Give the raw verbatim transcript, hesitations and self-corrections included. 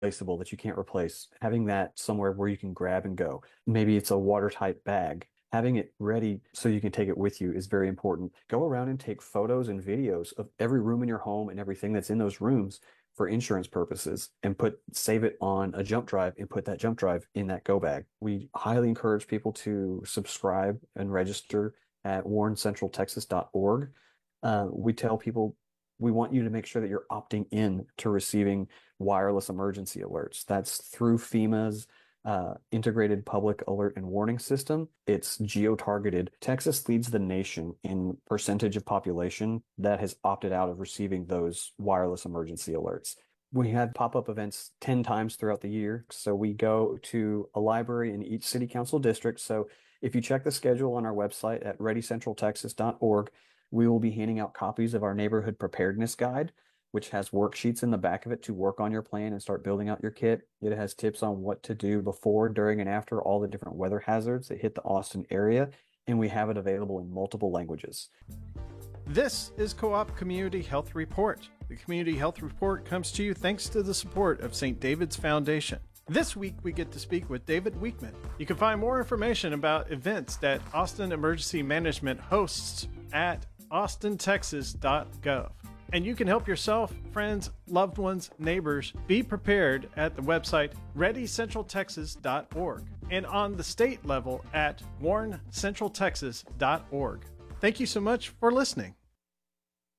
irreplaceable that you can't replace, having that somewhere where you can grab and go. Maybe it's a watertight bag. Having it ready so you can take it with you is very important. Go around and take photos and videos of every room in your home and everything that's in those rooms for insurance purposes and put save it on a jump drive and put that jump drive in that go bag. We highly encourage people to subscribe and register at warren central texas dot org. Uh, we tell people we want you to make sure that you're opting in to receiving wireless emergency alerts. That's through FEMA's uh, integrated public alert and warning system. It's geo-targeted. Texas leads the nation in percentage of population that has opted out of receiving those wireless emergency alerts. We have pop-up events ten times throughout the year. So we go to a library in each city council district. So if you check the schedule on our website at ready central texas dot org, we will be handing out copies of our neighborhood preparedness guide, which has worksheets in the back of it to work on your plan and start building out your kit. It has tips on what to do before, during, and after all the different weather hazards that hit the Austin area, and we have it available in multiple languages. This is Co-op Community Health Report. The Community Health Report comes to you thanks to the support of Saint David's Foundation. This week, we get to speak with David Weekman. You can find more information about events that Austin Emergency Management hosts at austin texas dot gov. And you can help yourself, friends, loved ones, neighbors be prepared at the website ready central texas dot org and on the state level at warren central texas dot org. Thank you so much for listening.